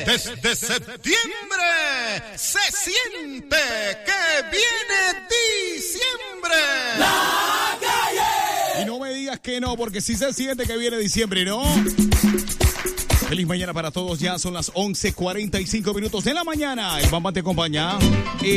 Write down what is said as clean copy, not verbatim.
Desde septiembre se siente que viene diciembre. La Calle. Y no me digas que no, porque sí se siente que viene diciembre, ¿no? Feliz mañana para todos, ya son las 11:45 minutos de la mañana. El Bambam te acompaña.